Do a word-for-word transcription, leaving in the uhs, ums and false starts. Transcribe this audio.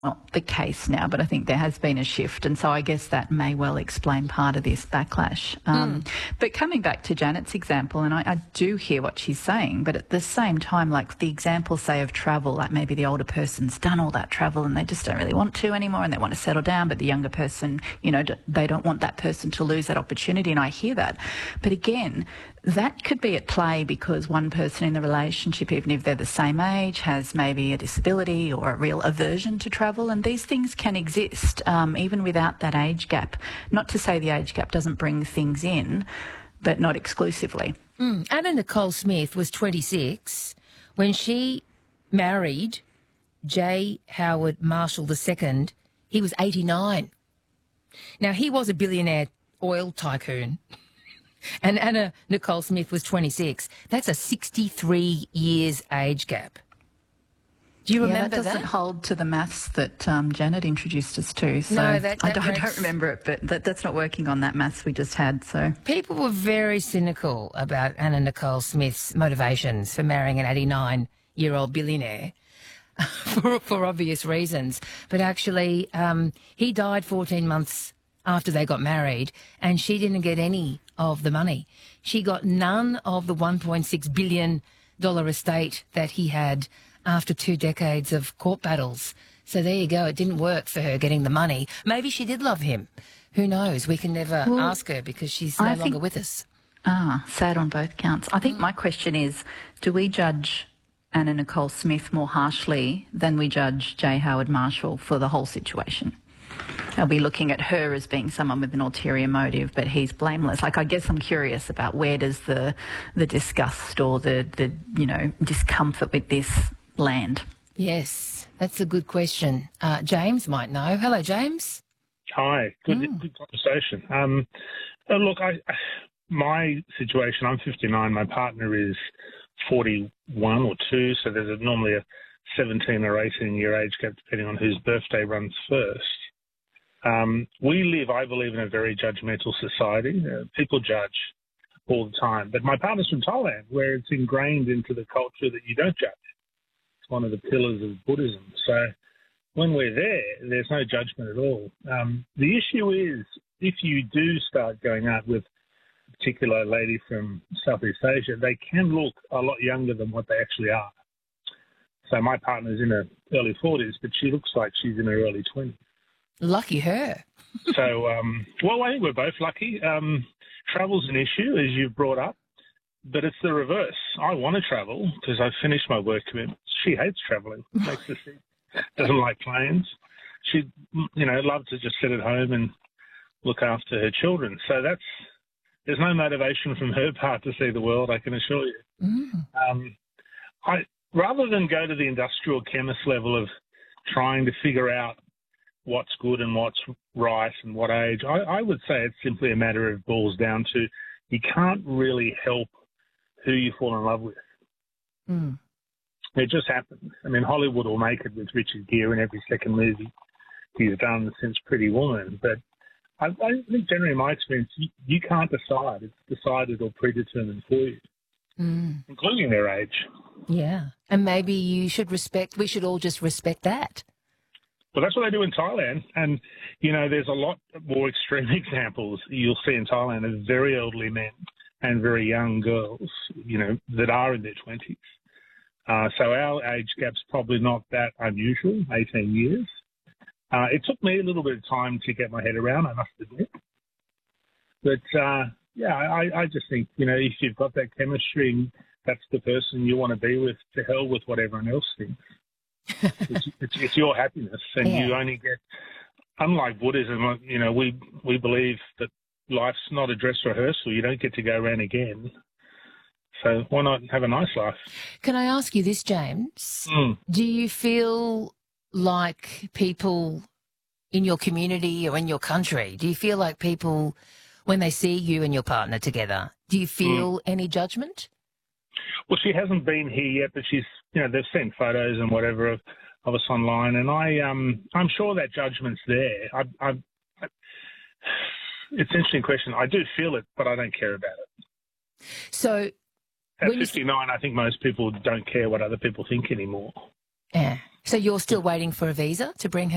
not the case now, but I think there has been a shift, and so I guess that may well explain part of this backlash. Um, mm. But coming back to Janet's example, and I, I do hear what she's saying, but at the same time, like the example, say, of travel, like maybe the older person's done all that travel and they just don't really want to anymore and they want to settle down, but the younger person, you know, they don't want that person to lose that opportunity, and I hear that. But again, that could be at play because one person in the relationship, even if they're the same age, has maybe a disability or a real aversion to travel, and these things can exist um, even without that age gap. Not to say the age gap doesn't bring things in, but not exclusively. Mm. Anna Nicole Smith was twenty-six when she married J. Howard Marshall the Second. He was eighty-nine. Now, he was a billionaire oil tycoon. And Anna Nicole Smith was twenty-six. That's a sixty-three years age gap. Do you yeah, remember that? doesn't that? hold to the maths that um, Janet introduced us to. So no, that, that I, don't, I breaks... don't remember it, but that, that's not working on that maths we just had. So people were very cynical about Anna Nicole Smith's motivations for marrying an eighty-nine-year-old billionaire for, for obvious reasons. But actually, um, he died fourteen months after they got married, and she didn't get any of the money. She got none of the one point six billion dollars estate that he had after two decades of court battles. So there you go. It didn't work for her getting the money. Maybe she did love him. Who knows? We can never well, ask her because she's no I longer think, with us. Ah, sad on both counts. I think mm. my question is, do we judge Anna Nicole Smith more harshly than we judge J. Howard Marshall for the whole situation? Are we looking at her as being someone with an ulterior motive, but he's blameless? Like, I guess I'm curious about where does the the disgust or the, the you know, discomfort with this land? Yes, that's a good question. Uh, James might know. Hello, James. Hi. Good, mm. good conversation. Um, uh, look, I, my situation, I'm fifty-nine. My partner is forty-one or two, so there's a, normally a seventeen or eighteen year age gap depending on whose birthday runs first. Um, we live, I believe, in a very judgmental society. Uh, people judge all the time. But my partner's from Thailand, where it's ingrained into the culture that you don't judge. It's one of the pillars of Buddhism. So when we're there, there's no judgment at all. Um, the issue is if you do start going out with a particular lady from Southeast Asia, they can look a lot younger than what they actually are. So my partner's in her early forties, but she looks like she's in her early twenties. Lucky her. so, um, well, I think we're both lucky. Um, travel's an issue, as you've brought up, but it's the reverse. I want to travel because I've finished my work commitments. She hates travelling. Makes her sick. Doesn't like planes. She'd, you know, love to just sit at home and look after her children. So that's there's no motivation from her part to see the world, I can assure you. Mm. Um, I rather than go to the industrial chemist level of trying to figure out what's good and what's right and what age, I, I would say it's simply a matter of boils down to you can't really help who you fall in love with. Mm. It just happens. I mean, Hollywood will make it with Richard Gere in every second movie he's done since Pretty Woman, but I, I think generally in my experience, you, you can't decide. It's decided or predetermined for you, mm. including their age. Yeah, and maybe you should respect, we should all just respect that. Well, that's what they do in Thailand. And, you know, there's a lot more extreme examples you'll see in Thailand of very elderly men and very young girls, you know, that are in their twenties. Uh, so our age gap's probably not that unusual, eighteen years. Uh, it took me a little bit of time to get my head around, I must admit. But, uh, yeah, I, I just think, you know, if you've got that chemistry, that's the person you want to be with, to hell with what everyone else thinks. it's, it's, it's your happiness, and yeah. you only get. Unlike Buddhism, you know, we we believe that life's not a dress rehearsal. You don't get to go around again. So why not have a nice life? Can I ask you this, James? Mm. Do you feel like people in your community or in your country? Do you feel like people, when they see you and your partner together, do you feel mm. any judgment? Well, she hasn't been here yet, but she's, you know, they've sent photos and whatever of, of us online, and I, um, I'm sure that judgment's there. I, I, I, it's an interesting question. I do feel it, but I don't care about it. So, at fifty-nine, I think most people don't care what other people think anymore. Yeah. So you're still waiting for a visa to bring her